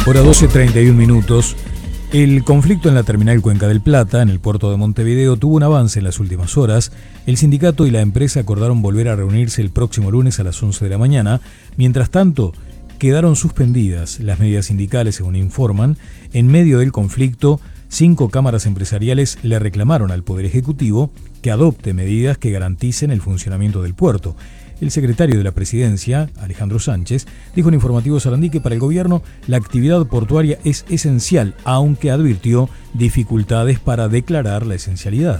Hora 12:31. El conflicto en la terminal Cuenca del Plata, en el puerto de Montevideo, tuvo un avance en las últimas horas. El sindicato y la empresa acordaron volver a reunirse el próximo lunes a las 11 de la mañana. Mientras tanto, quedaron suspendidas las medidas sindicales, según informan. En medio del conflicto, 5 cámaras empresariales le reclamaron al Poder Ejecutivo que adopte medidas que garanticen el funcionamiento del puerto. El secretario de la Presidencia, Alejandro Sánchez, dijo en Informativo Sarandí que para el gobierno la actividad portuaria es esencial, aunque advirtió dificultades para declarar la esencialidad.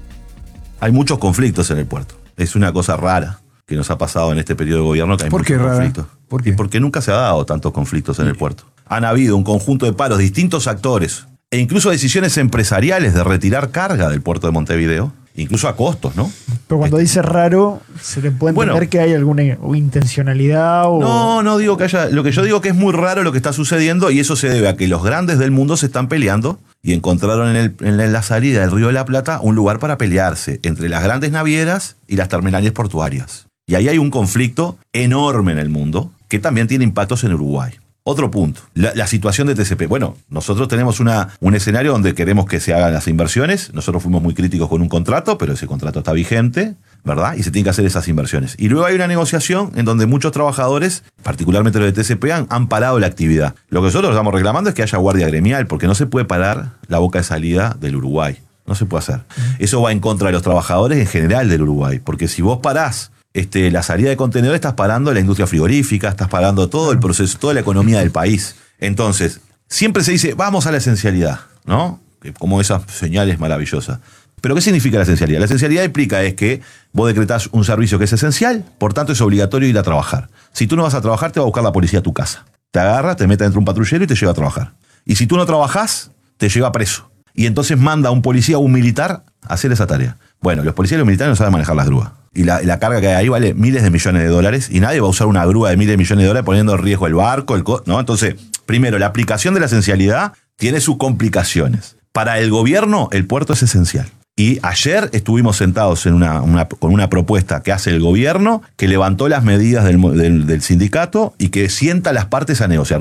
Hay muchos conflictos en el puerto. Es una cosa rara que nos ha pasado en este periodo de gobierno, que hay muchos conflictos. ¿Por qué? Y porque nunca se ha dado tantos conflictos en el puerto. Han habido un conjunto de paros de distintos actores e incluso decisiones empresariales de retirar carga del puerto de Montevideo, incluso a costos, ¿no? Pero cuando dice raro, ¿se le puede entender que hay alguna intencionalidad? O... No digo que haya. Lo que yo digo que es muy raro lo que está sucediendo, y eso se debe a que los grandes del mundo se están peleando y encontraron en la salida del Río de la Plata un lugar para pelearse entre las grandes navieras y las terminales portuarias. Y ahí hay un conflicto enorme en el mundo que también tiene impactos en Uruguay. Otro punto, la situación de TCP. Bueno, nosotros tenemos un escenario donde queremos que se hagan las inversiones. Nosotros fuimos muy críticos con un contrato, pero ese contrato está vigente, ¿verdad? Y se tienen que hacer esas inversiones. Y luego hay una negociación en donde muchos trabajadores, particularmente los de TCP, han parado la actividad. Lo que nosotros estamos reclamando es que haya guardia gremial, porque no se puede parar la boca de salida del Uruguay. No se puede hacer. Eso va en contra de los trabajadores en general del Uruguay, porque si vos parás la salida de contenedores, estás parando la industria frigorífica, estás parando todo el proceso, toda la economía del país. Entonces, siempre se dice, vamos a la esencialidad, ¿no? Como esas señales maravillosas. ¿Pero qué significa la esencialidad? La esencialidad implica es que vos decretás un servicio que es esencial, por tanto es obligatorio ir a trabajar. Si tú no vas a trabajar, te va a buscar la policía a tu casa. Te agarra, te mete dentro de un patrullero y te lleva a trabajar. Y si tú no trabajás, te lleva preso. Y entonces manda a un policía o un militar a hacer esa tarea. Bueno, los policías y los militares no saben manejar las grúas. Y la carga que hay ahí vale miles de millones de dólares y nadie va a usar una grúa de miles de millones de dólares poniendo en riesgo el barco, ¿no? Entonces, primero, la aplicación de la esencialidad tiene sus complicaciones. Para el gobierno, el puerto es esencial. Y ayer estuvimos sentados con una propuesta que hace el gobierno, que levantó las medidas del sindicato y que sienta a las partes a negociar.